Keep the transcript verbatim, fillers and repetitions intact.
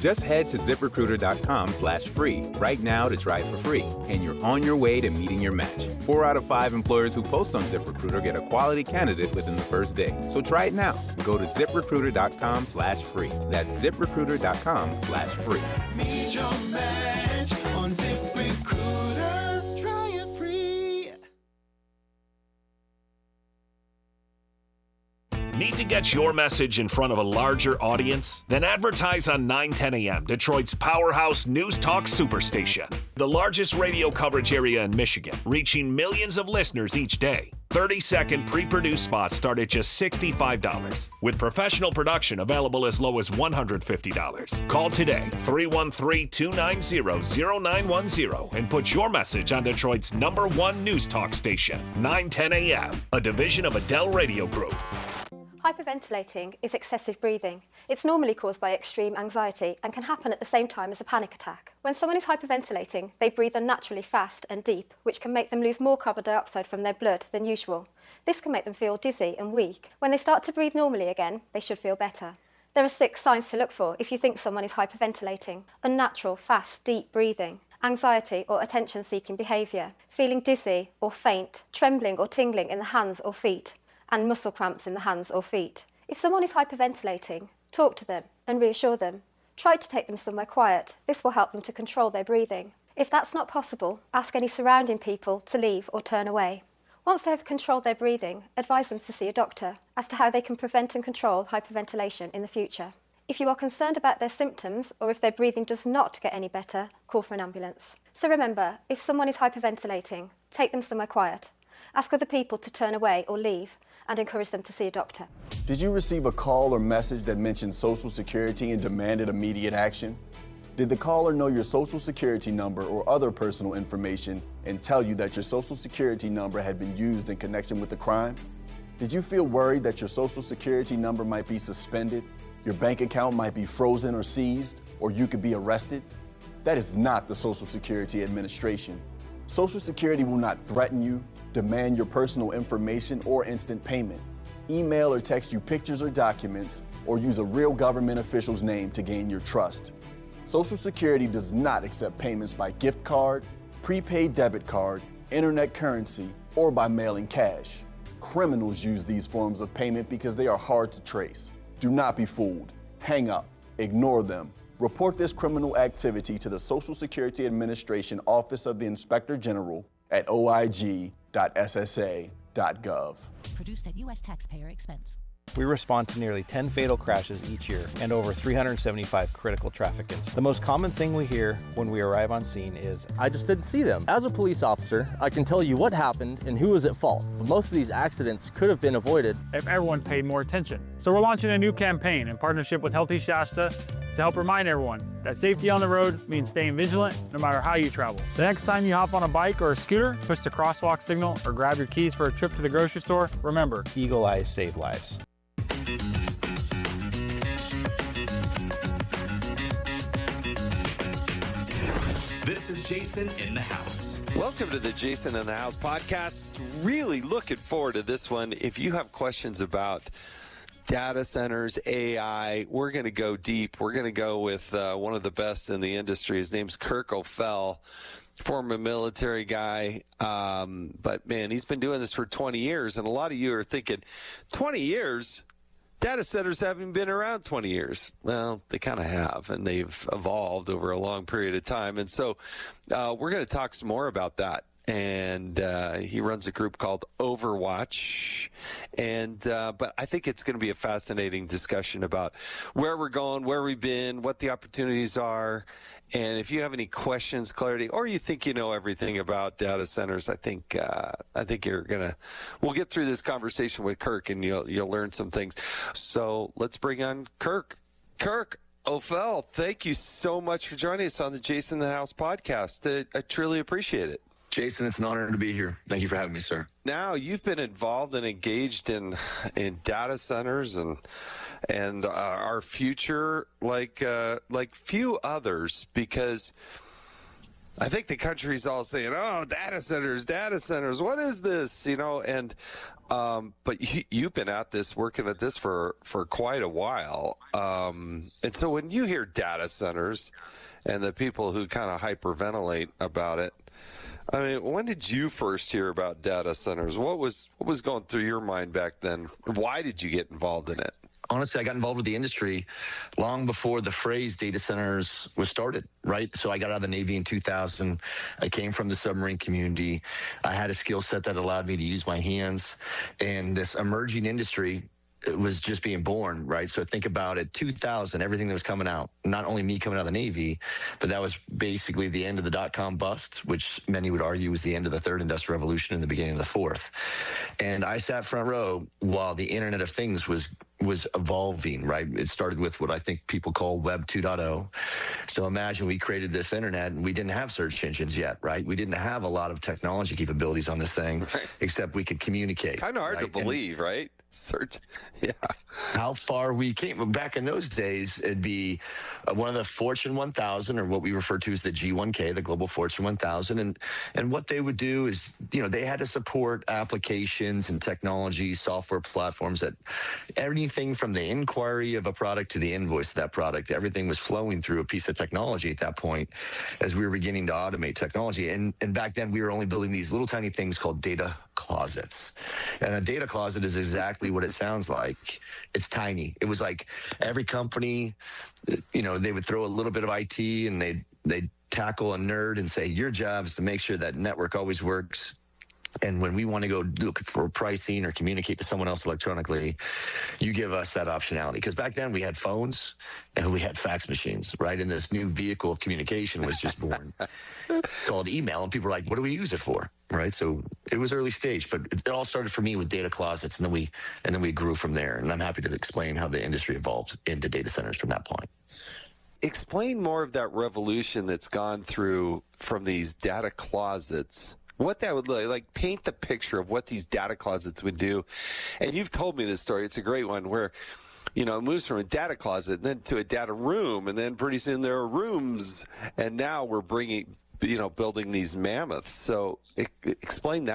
Just head to ZipRecruiter.com slash free right now to try it for free, and you're on your way to meeting your match. Four out of five employers who post on ZipRecruiter get a quality candidate within the first day. So try it now. Go to ZipRecruiter.com slash free. That's ZipRecruiter.com slash free. Meet your match on ZipRecruiter. Try it free. Need to get your message in front of a larger audience? Then advertise on nine ten A M, Detroit's powerhouse news talk superstation. The largest radio coverage area in Michigan, reaching millions of listeners each day. thirty-second pre-produced spots start at just sixty-five dollars, with professional production available as low as one hundred fifty dollars. Call today, three one three, two nine zero, zero nine one zero, and put your message on Detroit's number one news talk station, nine ten A M, a division of Adele Radio Group. Hyperventilating is excessive breathing. It's normally caused by extreme anxiety and can happen at the same time as a panic attack. When someone is hyperventilating, they breathe unnaturally fast and deep, which can make them lose more carbon dioxide from their blood than usual. This can make them feel dizzy and weak. When they start to breathe normally again, they should feel better. There are six signs to look for if you think someone is hyperventilating: unnatural, fast, deep breathing, anxiety or attention-seeking behaviour, feeling dizzy or faint, trembling or tingling in the hands or feet, and muscle cramps in the hands or feet. If someone is hyperventilating, talk to them and reassure them. Try to take them somewhere quiet. This will help them to control their breathing. If that's not possible, ask any surrounding people to leave or turn away. Once they have controlled their breathing, advise them to see a doctor as to how they can prevent and control hyperventilation in the future. If you are concerned about their symptoms or if their breathing does not get any better, call for an ambulance. So remember, if someone is hyperventilating, take them somewhere quiet. Ask other people to turn away or leave, and encourage them to see a doctor. Did you receive a call or message that mentioned Social Security and demanded immediate action? Did the caller know your Social Security number or other personal information and tell you that your Social Security number had been used in connection with the crime? Did you feel worried that your Social Security number might be suspended, your bank account might be frozen or seized, or you could be arrested? That is not the Social Security Administration. Social Security will not threaten you, demand your personal information, or instant payment, email or text you pictures or documents, or use a real government official's name to gain your trust. Social Security does not accept payments by gift card, prepaid debit card, internet currency, or by mailing cash. Criminals use these forms of payment because they are hard to trace. Do not be fooled. Hang up. Ignore them. Report this criminal activity to the Social Security Administration Office of the Inspector General at O I G dot S S A dot gov. Produced at U S taxpayer expense. We respond to nearly ten fatal crashes each year and over three hundred seventy-five critical traffic incidents. The most common thing we hear when we arrive on scene is, I just didn't see them. As a police officer, I can tell you what happened and who was at fault. But most of these accidents could have been avoided if everyone paid more attention. So we're launching a new campaign in partnership with Healthy Shasta to help remind everyone that safety on the road means staying vigilant no matter how you travel. The next time you hop on a bike or a scooter, push the crosswalk signal, or grab your keys for a trip to the grocery store, remember, Eagle Eyes save lives. This is Jason in the House. Welcome to the Jason in the House podcast. Really looking forward to this one. If you have questions about data centers, A I, we're going to go deep. We're going to go with uh, one of the best in the industry. His name's Kirk O'Fell, former military guy. Um, but, man, he's been doing this for twenty years. And a lot of you are thinking, twenty years? Data centers haven't been around twenty years. Well, they kind of have, and they've evolved over a long period of time. And so uh, we're going to talk some more about that. And uh, he runs a group called Overwatch. And uh, but I think it's going to be a fascinating discussion about where we're going, where we've been, what the opportunities are. And if you have any questions, clarity, or you think you know everything about data centers, I think uh, I think you're gonna. We'll get through this conversation with Kirk, and you'll you'll learn some things. So let's bring on Kirk. Kirk O'Fell, thank you so much for joining us on the Jason in the House podcast. I, I truly appreciate it. Jason, it's an honor to be here. Thank you for having me, sir. Now, you've been involved and engaged in in data centers and and uh, our future like uh, like few others, because I think the country's all saying, "Oh, data centers, data centers. What is this?" You know, and um, but you, you've been at this, working at this for for quite a while. Um, and so when you hear data centers, and the people who kind of hyperventilate about it, I mean, when did you first hear about data centers? What was what was going through your mind back then? Why did you get involved in it? Honestly, I got involved with the industry long before the phrase data centers was started, right? So I got out of the Navy in two thousand. I came from the submarine community. I had a skill set that allowed me to use my hands. And this emerging industry was just being born, right? So think about it, two thousand, everything that was coming out, not only me coming out of the Navy, but that was basically the end of the dot-com bust, which many would argue was the end of the third industrial revolution and the beginning of the fourth. And I sat front row while the Internet of Things was was evolving, right? It started with what I think people call Web two point oh. So imagine we created this internet and we didn't have search engines yet, right? We didn't have a lot of technology capabilities on this thing, right, except we could communicate. Kind of hard right? to believe, and right? Search, yeah. How far we came. Back in those days, it'd be uh, one of the Fortune one thousand, or what we refer to as the G one K, the Global Fortune one thousand. And, and what they would do is, you know, they had to support applications and technology, software platforms that everything from the inquiry of a product to the invoice of that product, everything was flowing through a piece of technology at that point as we were beginning to automate technology. And, and back then, we were only building these little tiny things called data closets. And a data closet is exactly what it sounds like. It's tiny. It was like every company, you know, they would throw a little bit of I T and they'd, they'd tackle a nerd and say, your job is to make sure that network always works. And when we want to go look for pricing or communicate to someone else electronically, you give us that optionality. Because back then we had phones and we had fax machines, right? And this new vehicle of communication was just born called email. And people were like, what do we use it for? Right. So it was early stage, but it all started for me with data closets. And then we and then we grew from there. And I'm happy to explain how the industry evolved into data centers from that point. Explain more of that revolution that's gone through from these data closets. What that would look like, like paint the picture of what these data closets would do. And you've told me this story. It's a great one where, you know, it moves from a data closet and then to a data room. And then pretty soon there are rooms. And now we're bringing, you know, building these mammoths. So it, explain that.